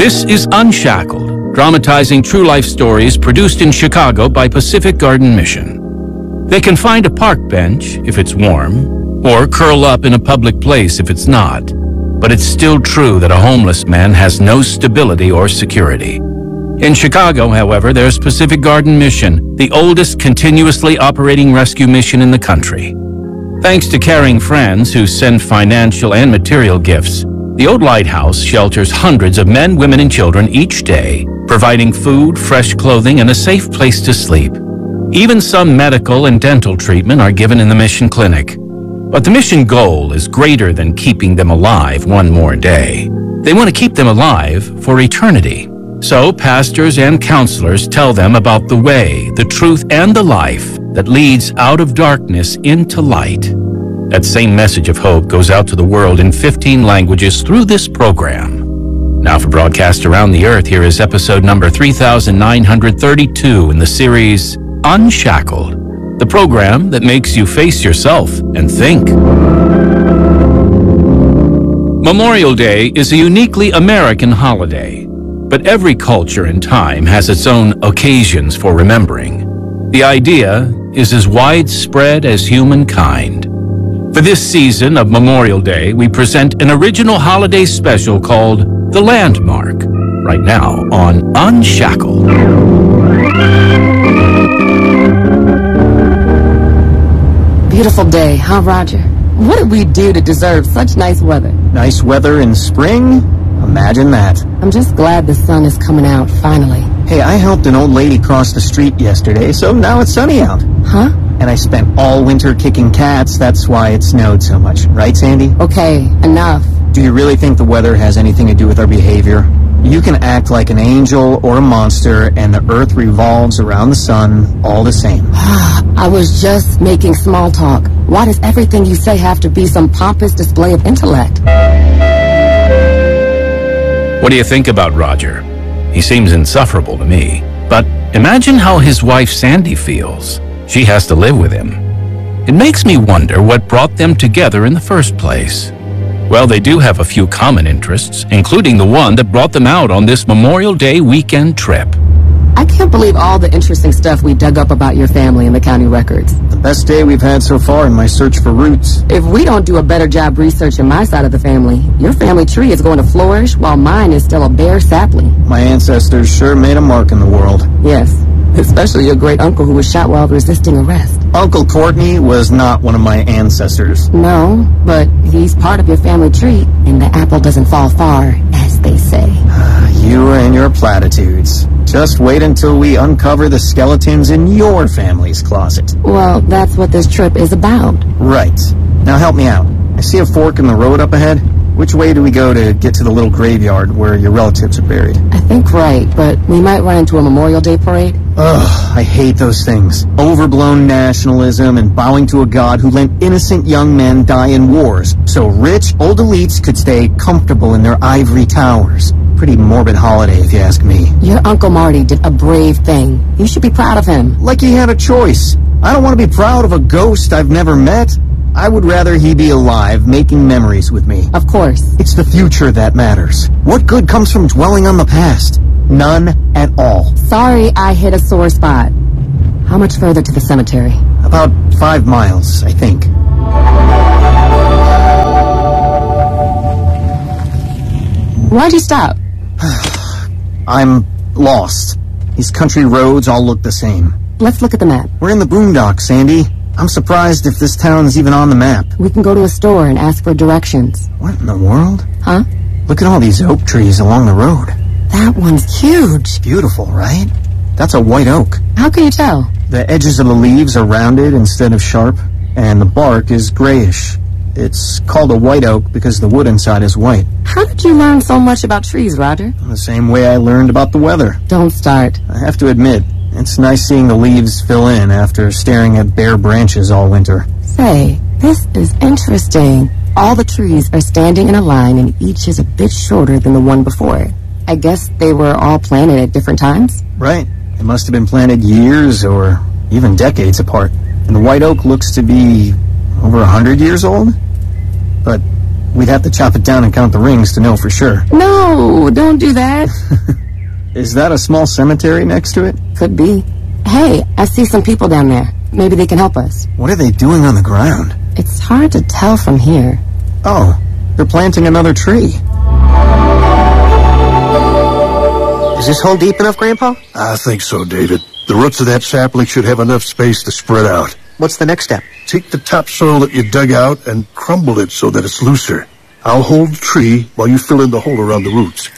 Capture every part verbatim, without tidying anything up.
This is Unshackled, dramatizing true life stories produced in Chicago by Pacific Garden Mission. They can find a park bench if it's warm, or curl up in a public place if it's not. But it's still true that a homeless man has no stability or security. In Chicago, however, there's Pacific Garden Mission, the oldest continuously operating rescue mission in the country. Thanks to caring friends who send financial and material gifts, the Old Lighthouse shelters hundreds of men, women, and children each day, providing food, fresh clothing, and a safe place to sleep. Even some medical and dental treatment are given in the mission clinic. But the mission goal is greater than keeping them alive one more day. They want to keep them alive for eternity. So pastors and counselors tell them about the way, the truth, and the life that leads out of darkness into light. That same message of hope goes out to the world in fifteen languages through this program. Now for broadcast around the earth, here is episode number three thousand nine hundred thirty-two in the series Unshackled, the program that makes you face yourself and think. Memorial Day is a uniquely American holiday, but every culture and time has its own occasions for remembering. The idea is as widespread as humankind. For this season of Memorial Day, we present an original holiday special called The Landmark, right now on Unshackled. Beautiful day, huh, Roger? What did we do to deserve such nice weather? Nice weather in spring? Imagine that. I'm just glad the sun is coming out, finally. Hey, I helped an old lady cross the street yesterday, so now it's sunny out. Huh? And I spent all winter kicking cats, that's why it snowed so much. Right, Sandy? Okay, enough. Do you really think the weather has anything to do with our behavior? You can act like an angel or a monster, and the earth revolves around the sun all the same. I was just making small talk. Why does everything you say have to be some pompous display of intellect? What do you think about Roger? He seems insufferable to me. But imagine how his wife Sandy feels. She has to live with him. It makes me wonder what brought them together in the first place. Well, they do have a few common interests, including the one that brought them out on this Memorial Day weekend trip. I can't believe all the interesting stuff we dug up about your family in the county records. The best day we've had so far in my search for roots. If we don't do a better job researching my side of the family, your family tree is going to flourish while mine is still a bare sapling. My ancestors sure made a mark in the world. Yes, especially your great-uncle who was shot while resisting arrest. Uncle Courtney was not one of my ancestors. No, but he's part of your family tree, and the apple doesn't fall far, as they say. You and your platitudes. Just wait until we uncover the skeletons in your family's closet. Well, that's what this trip is about. Right. Now help me out. I see a fork in the road up ahead. Which way do we go to get to the little graveyard where your relatives are buried? I think right, but we might run into a Memorial Day parade. Ugh, I hate those things. Overblown nationalism and bowing to a god who let innocent young men die in wars so rich old elites could stay comfortable in their ivory towers. Pretty morbid holiday, if you ask me. Your Uncle Marty did a brave thing. You should be proud of him. Like he had a choice. I don't want to be proud of a ghost I've never met. I would rather he be alive, making memories with me. Of course. It's the future that matters. What good comes from dwelling on the past? None at all. Sorry I hit a sore spot. How much further to the cemetery? About five miles, I think. Why'd you stop? I'm lost. These country roads all look the same. Let's look at the map. We're in the boondocks, Sandy. I'm surprised if this town's even on the map. We can go to a store and ask for directions. What in the world? Huh? Look at all these oak trees along the road. That one's huge. Beautiful, right? That's a white oak. How can you tell? The edges of the leaves are rounded instead of sharp, and the bark is grayish. It's called a white oak because the wood inside is white. How did you learn so much about trees, Roger? The same way I learned about the weather. Don't start. I have to admit, it's nice seeing the leaves fill in after staring at bare branches all winter. Say, this is interesting. All the trees are standing in a line and each is a bit shorter than the one before it. I guess they were all planted at different times? Right. They must have been planted years or even decades apart. And the white oak looks to be over a hundred years old. But We'd have to chop it down and count the rings to know for sure. No, don't do that. Is that a small cemetery next to it? Could be. Hey, I see some people down there. Maybe they can help us. What are they doing on the ground? It's hard to tell from here. Oh, they're planting another tree. Is this hole deep enough, Grandpa? I think so, David. The roots of that sapling should have enough space to spread out. What's the next step? Take the topsoil that you dug out and crumble it so that it's looser. I'll hold the tree while you fill in the hole around the roots.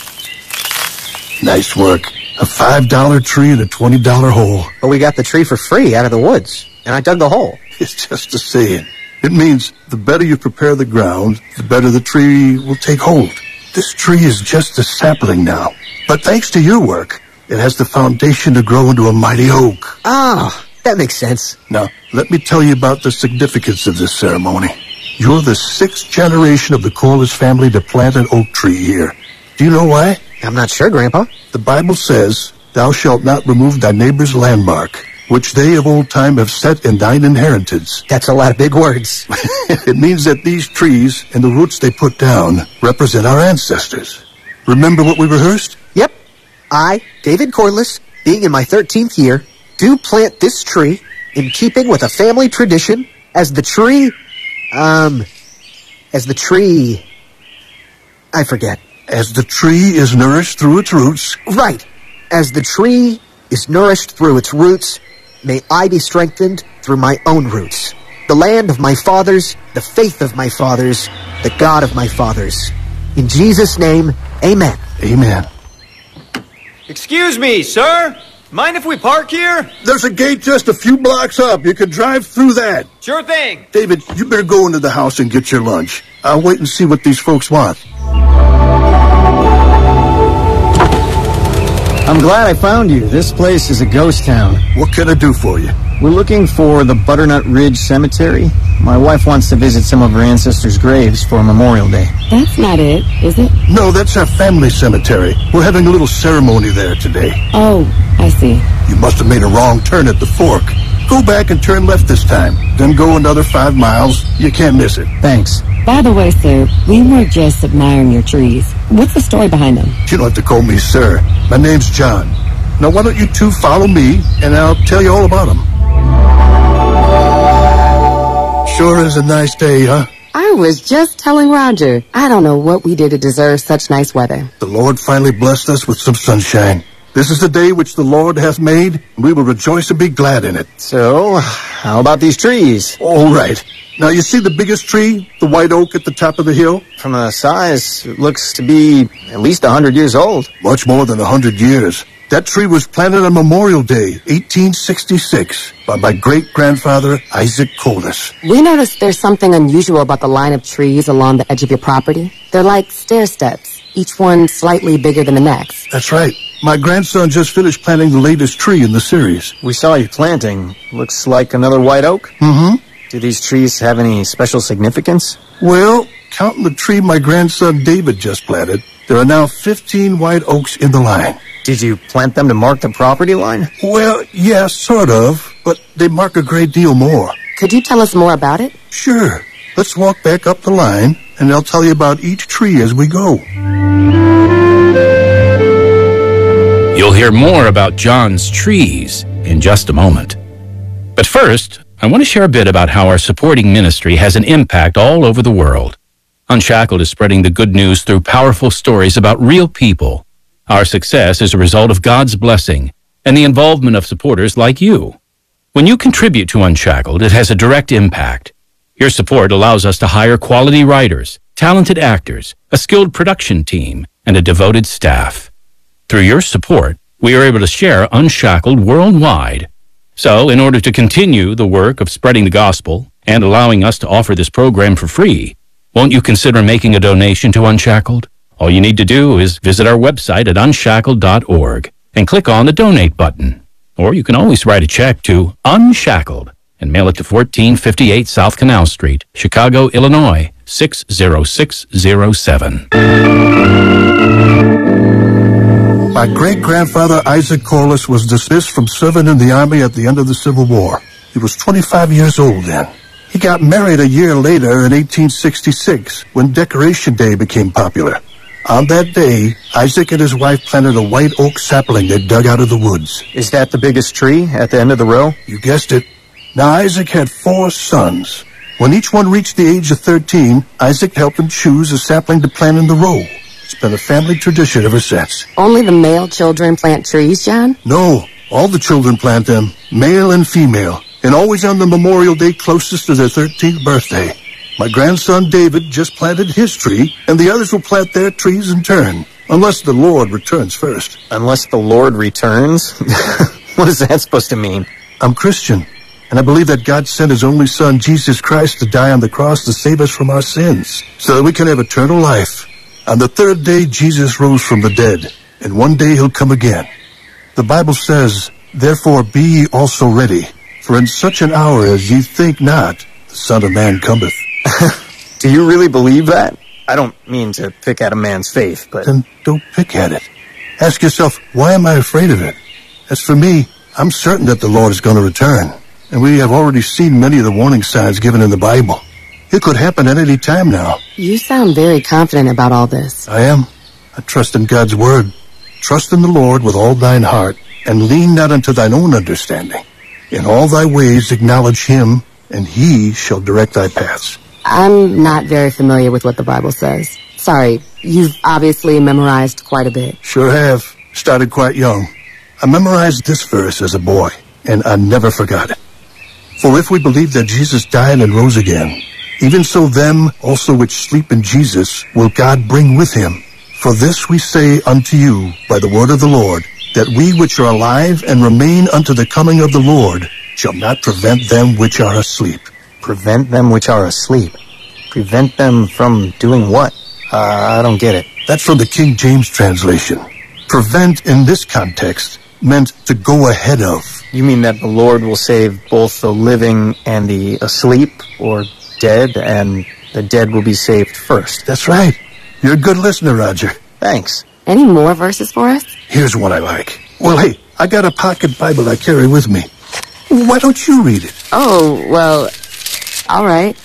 Nice work. A five dollar tree and a twenty dollar hole. But we got the tree for free out of the woods, and I dug the hole. It's just a saying. It means the better you prepare the ground, the better the tree will take hold. This tree is just a sapling now. But thanks to your work, it has the foundation to grow into a mighty oak. Ah, that makes sense. Now, let me tell you about the significance of this ceremony. You're the sixth generation of the Corliss family to plant an oak tree here. Do you know why? I'm not sure, Grandpa. The Bible says, "Thou shalt not remove thy neighbor's landmark, which they of old time have set in thine inheritance." That's a lot of big words. It means that these trees and the roots they put down represent our ancestors. Remember what we rehearsed? Yep. I, David Corliss, being in my thirteenth year, do plant this tree in keeping with a family tradition as the tree, um, as the tree, I forget. As the tree is nourished through its roots. Right. As the tree is nourished through its roots, may I be strengthened through my own roots. The land of my fathers, the faith of my fathers, the God of my fathers. In Jesus' name, amen. Amen. Excuse me, sir. Mind if we park here? There's a gate just a few blocks up. You can drive through that. Sure thing. David, you better go into the house and get your lunch. I'll wait and see what these folks want. I'm glad I found you. This place is a ghost town. What can I do for you? We're looking for the Butternut Ridge Cemetery. My wife wants to visit some of her ancestors' graves for Memorial Day. That's not it, is it? No, that's our family cemetery. We're having a little ceremony there today. Oh, I see. You must have made a wrong turn at the fork. Go back and turn left this time. Then go another five miles. You can't miss it. Thanks. By the way, sir, we were just admiring your trees. What's the story behind them? You don't have to call me sir. My name's John. Now, why don't you two follow me, and I'll tell you all about them. Sure is a nice day, huh? I was just telling Roger. I don't know what we did to deserve such nice weather. The Lord finally blessed us with some sunshine. This is the day which the Lord hath made, and we will rejoice and be glad in it. So, how about these trees? All right. Now, you see the biggest tree, the white oak at the top of the hill? From the size, it looks to be at least a hundred years old. Much more than a hundred years. That tree was planted on Memorial Day, eighteen sixty-six, by my great-grandfather, Isaac Corliss. We noticed there's something unusual about the line of trees along the edge of your property. They're like stair steps, each one slightly bigger than the next. That's right. My grandson just finished planting the latest tree in the series. We saw you planting. Looks like another white oak. Mm-hmm. Do these trees have any special significance? Well, counting the tree my grandson David just planted, there are now fifteen white oaks in the line. Did you plant them to mark the property line? Well, yeah, sort of, but they mark a great deal more. Could you tell us more about it? Sure. Let's walk back up the line, and I'll tell you about each tree as we go. You'll hear more about John's trees in just a moment. But first, I want to share a bit about how our supporting ministry has an impact all over the world. Unshackled is spreading the good news through powerful stories about real people. Our success is a result of God's blessing and the involvement of supporters like you. When you contribute to Unshackled, it has a direct impact. Your support allows us to hire quality writers, talented actors, a skilled production team, and a devoted staff. Through your support, we are able to share Unshackled worldwide. So, in order to continue the work of spreading the gospel and allowing us to offer this program for free, won't you consider making a donation to Unshackled? All you need to do is visit our website at unshackled dot org and click on the Donate button. Or you can always write a check to Unshackled and mail it to fourteen fifty-eight South Canal Street, Chicago, Illinois, six zero six zero seven. My great-grandfather Isaac Corliss was dismissed from serving in the Army at the end of the Civil War. He was twenty-five years old then. He got married a year later in eighteen sixty-six, when Decoration Day became popular. On that day, Isaac and his wife planted a white oak sapling they dug out of the woods. Is that the biggest tree at the end of the row? You guessed it. Now, Isaac had four sons. When each one reached the age of thirteen, Isaac helped them choose a sapling to plant in the row. It's been a family tradition ever since. Only the male children plant trees, John? No, all the children plant them, male and female, and always on the memorial day closest to their thirteenth birthday. My grandson David just planted his tree, and the others will plant their trees in turn, unless the Lord returns first. Unless the Lord returns? What is that supposed to mean? I'm Christian, and I believe that God sent his only son, Jesus Christ, to die on the cross to save us from our sins, so that we can have eternal life. On the third day, Jesus rose from the dead, and one day he'll come again. The Bible says, "Therefore be ye also ready, for in such an hour as ye think not, the Son of Man cometh." Do you really believe that? I don't mean to pick at a man's faith, but... Then don't pick at it. Ask yourself, why am I afraid of it? As for me, I'm certain that the Lord is going to return, and we have already seen many of the warning signs given in the Bible. It could happen at any time now. You sound very confident about all this. I am. I trust in God's word. Trust in the Lord with all thine heart, and lean not unto thine own understanding. In all thy ways acknowledge him, and he shall direct thy paths. I'm not very familiar with what the Bible says. Sorry, you've obviously memorized quite a bit. Sure have. Started quite young. I memorized this verse as a boy, and I never forgot it. For if we believe that Jesus died and rose again, even so them also which sleep in Jesus will God bring with him. For this we say unto you by the word of the Lord, that we which are alive and remain unto the coming of the Lord shall not prevent them which are asleep. Prevent them which are asleep? Prevent them from doing what? Uh, I don't get it. That's from the King James translation. Prevent in this context meant to go ahead of. You mean that the Lord will save both the living and the asleep, or dead, and the dead will be saved first? That's right. You're a good listener, Roger. Thanks. Any more verses for us? Here's one I like. Well, hey, I got a pocket Bible I carry with me. Why don't you read it? Oh, well, all right.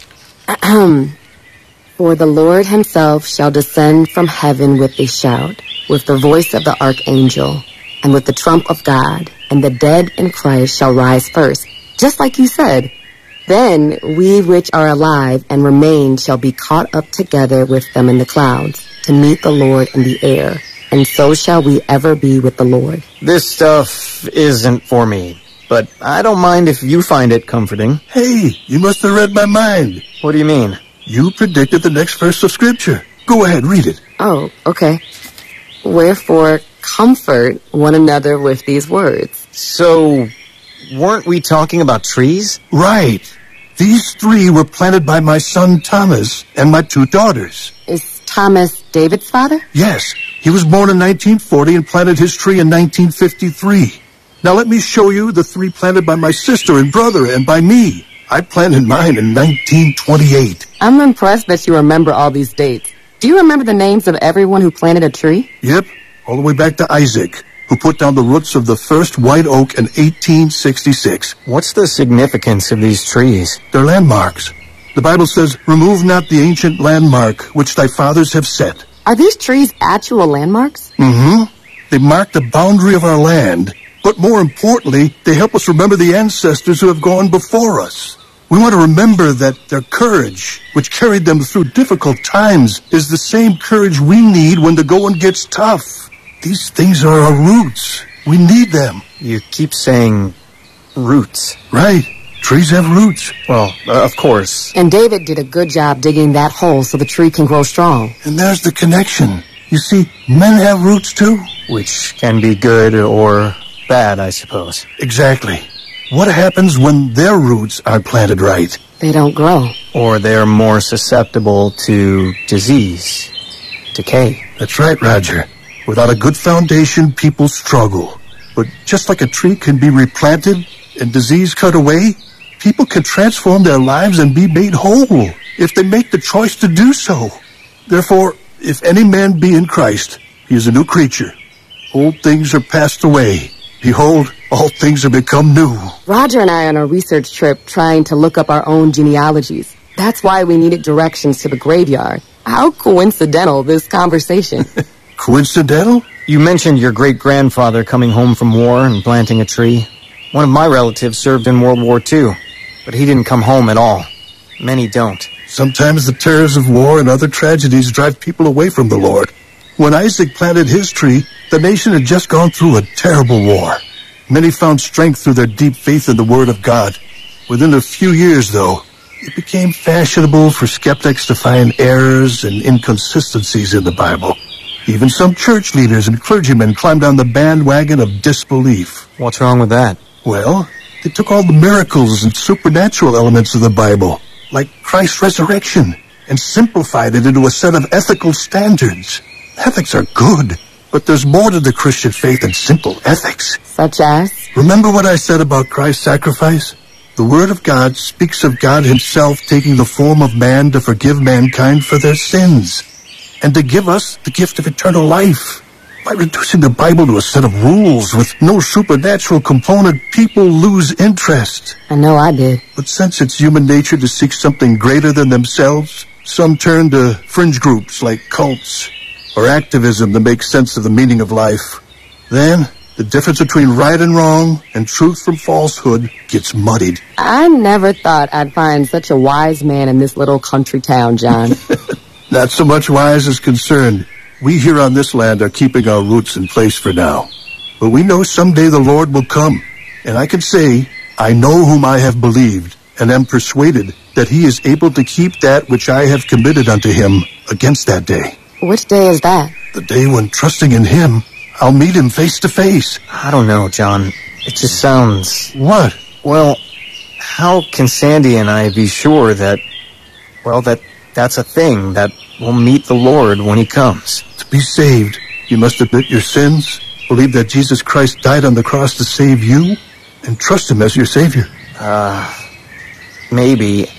Ahem. For the Lord himself shall descend from heaven with a shout, with the voice of the archangel, and with the trump of God, and the dead in Christ shall rise first. Just like you said. Then we which are alive and remain shall be caught up together with them in the clouds, to meet the Lord in the air, and so shall we ever be with the Lord. This stuff isn't for me, but I don't mind if you find it comforting. Hey, you must have read my mind. What do you mean? You predicted the next verse of Scripture. Go ahead, read it. Oh, okay. Wherefore, comfort one another with these words. So, weren't we talking about trees? Right. These three were planted by my son Thomas and my two daughters. Is Thomas David's father? Yes. He was born in nineteen forty and planted his tree in nineteen fifty-three. Now let me show you the three planted by my sister and brother and by me. I planted mine in nineteen twenty-eight. I'm impressed that you remember all these dates. Do you remember the names of everyone who planted a tree? Yep, all the way back to Isaac, who put down the roots of the first white oak in eighteen sixty-six. What's the significance of these trees? They're landmarks. The Bible says, "Remove not the ancient landmark which thy fathers have set." Are these trees actual landmarks? Mm-hmm. They mark the boundary of our land, but more importantly, they help us remember the ancestors who have gone before us. We want to remember that their courage, which carried them through difficult times, is the same courage we need when the going gets tough. These things are our roots. We need them. You keep saying roots. Right. Trees have roots. Well, uh, of course. And David did a good job digging that hole so the tree can grow strong. And there's the connection. You see, men have roots too. Which can be good or bad, I suppose. Exactly. What happens when their roots aren't planted right? They don't grow. Or they're more susceptible to disease, decay. That's right, Roger. Without a good foundation, people struggle. But just like a tree can be replanted and disease cut away, people can transform their lives and be made whole if they make the choice to do so. Therefore, if any man be in Christ, he is a new creature. Old things are passed away. Behold, all things are become new. Roger and I are on a research trip trying to look up our own genealogies. That's why we needed directions to the graveyard. How coincidental, this conversation. Coincidental? You mentioned your great-grandfather coming home from war and planting a tree. One of my relatives served in World War Two, but he didn't come home at all. Many don't. Sometimes the terrors of war and other tragedies drive people away from the Lord. When Isaac planted his tree, the nation had just gone through a terrible war. Many found strength through their deep faith in the Word of God. Within a few years, though, it became fashionable for skeptics to find errors and inconsistencies in the Bible. Even some church leaders and clergymen climbed on the bandwagon of disbelief. What's wrong with that? Well, they took all the miracles and supernatural elements of the Bible, like Christ's resurrection, and simplified it into a set of ethical standards. Ethics are good, but there's more to the Christian faith than simple ethics. Such as? Remember what I said about Christ's sacrifice? The Word of God speaks of God Himself taking the form of man to forgive mankind for their sins, and to give us the gift of eternal life. By reducing the Bible to a set of rules with no supernatural component, people lose interest. I know I did. But since it's human nature to seek something greater than themselves, some turn to fringe groups like cults or activism to make sense of the meaning of life. Then, the difference between right and wrong and truth from falsehood gets muddied. I never thought I'd find such a wise man in this little country town, John. Not so much wise as concerned. We here on this land are keeping our roots in place for now. But we know someday the Lord will come. And I can say, I know whom I have believed, and am persuaded that He is able to keep that which I have committed unto Him against that day. Which day is that? The day when, trusting in Him, I'll meet Him face to face. I don't know, John. It just sounds... What? Well, how can Sandy and I be sure that, well, that that's a thing, that we'll meet the Lord when He comes? To be saved, you must admit your sins, believe that Jesus Christ died on the cross to save you, and trust Him as your Savior. Uh, maybe.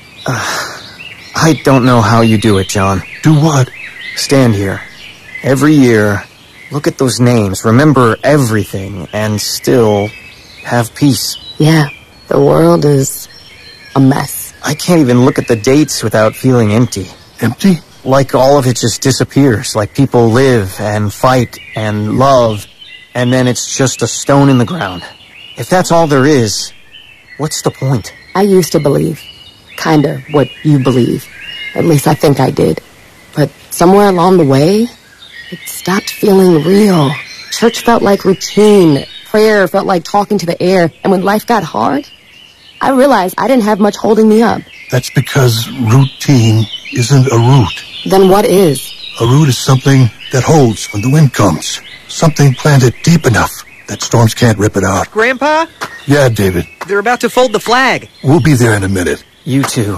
Uh, I don't know how you do it, John. Do what? Stand here. Every year, look at those names, remember everything, and still have peace. Yeah, the world is a mess. I can't even look at the dates without feeling empty. Empty? Like all of it just disappears, like people live and fight and love, and then it's just a stone in the ground. If that's all there is, what's the point? I used to believe, kinda, what you believe. At least I think I did. But somewhere along the way, it stopped feeling real. Church felt like routine. Prayer felt like talking to the air. And when life got hard, I realized I didn't have much holding me up. That's because routine isn't a root. Then what is? A root is something that holds when the wind comes. Something planted deep enough that storms can't rip it out. Grandpa? Yeah, David. They're about to fold the flag. We'll be there in a minute. You too.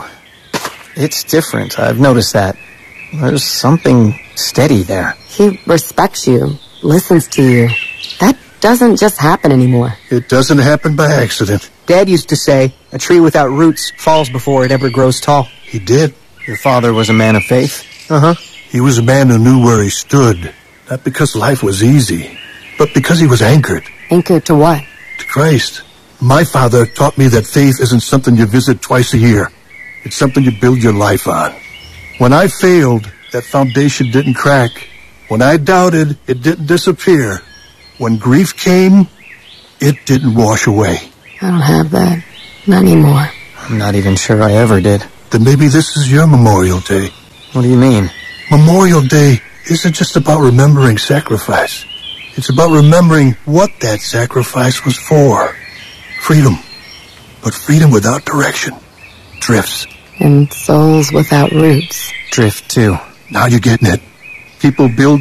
It's different, I've noticed that. There's something steady there. He respects you, listens to you. That doesn't just happen anymore. It doesn't happen by accident. Dad used to say, a tree without roots falls before it ever grows tall. He did. Your father was a man of faith? Uh-huh. He was a man who knew where he stood. Not because life was easy, but because he was anchored. Anchored to what? To Christ. My father taught me that faith isn't something you visit twice a year. It's something you build your life on. When I failed, that foundation didn't crack. When I doubted, it didn't disappear. When grief came, it didn't wash away. I don't have that. Not anymore. I'm not even sure I ever did. Then maybe this is your Memorial Day. What do you mean? Memorial Day isn't just about remembering sacrifice. It's about remembering what that sacrifice was for. Freedom. But freedom without direction drifts. And souls without roots. Drift too. Now you're getting it. People build